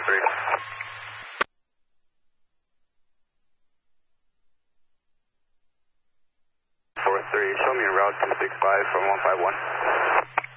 43. 43, show me route 265 from 151.